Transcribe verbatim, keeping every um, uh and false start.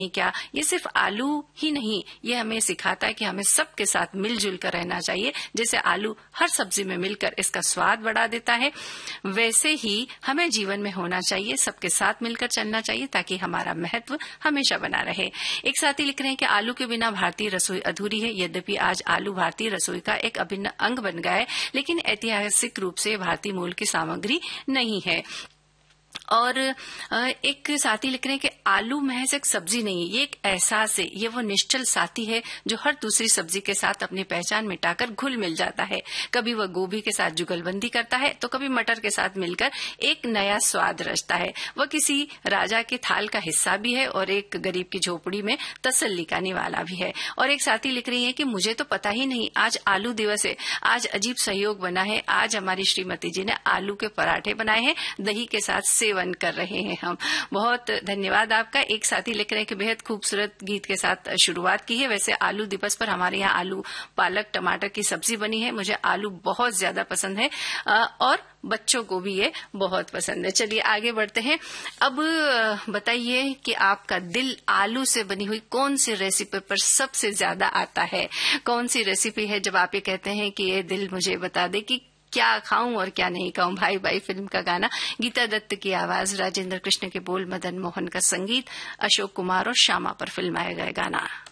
क्या, ये सिर्फ आलू ही नहीं, ये हमें सिखाता है कि हमें सबके साथ मिलजुल कर रहना चाहिए। जैसे आलू हर सब्जी में मिलकर इसका स्वाद बढ़ा देता है, वैसे ही हमें जीवन में होना चाहिए, सबके साथ मिलकर चलना चाहिए ताकि हमारा महत्व हमेशा बना रहे। एक साथी लिख रहे हैं कि आलू के बिना भारतीय रसोई अधूरी है। यद्यपि आज आलू भारतीय रसोई का एक अभिन्न अंग बन गया है, लेकिन ऐतिहासिक रूप से भारतीय मूल की सामग्री नहीं है। और एक साथी लिख रहे हैं कि आलू महज एक सब्जी नहीं, ये एक एहसास है, ये वो निश्चल साथी है जो हर दूसरी सब्जी के साथ अपनी पहचान मिटाकर घुल मिल जाता है। कभी वह गोभी के साथ जुगलबंदी करता है तो कभी मटर के साथ मिलकर एक नया स्वाद रचता है। वह किसी राजा के थाल का हिस्सा भी है और एक गरीब की झोपड़ी में तसल्ली का निवाला भी है। और एक साथी लिख रही है कि मुझे तो पता ही नहीं, आज आलू दिवस है, आज अजीब सहयोग बना है, आज हमारी श्रीमती जी ने आलू के पराठे बनाए हैं, दही के साथ सेवन कर रहे हैं हम। बहुत धन्यवाद आपका। एक साथी लिख रहे हैं कि बेहद खूबसूरत गीत के साथ शुरुआत की है। वैसे आलू दिवस पर हमारे यहाँ आलू पालक टमाटर की सब्जी बनी है। मुझे आलू बहुत ज्यादा पसंद है और बच्चों को भी ये बहुत पसंद है। चलिए आगे बढ़ते हैं। अब बताइए कि आपका दिल आलू से बनी हुई कौन सी रेसिपी पर सबसे ज्यादा आता है? कौन सी रेसिपी है जब आप ये कहते हैं कि ये दिल मुझे बता दे कि क्या खाऊं और क्या नहीं खाऊं? भाई भाई फिल्म का गाना, गीता दत्त की आवाज, राजेंद्र कृष्ण के बोल, मदन मोहन का संगीत, अशोक कुमार और श्यामा पर फिल्माया गया गाना।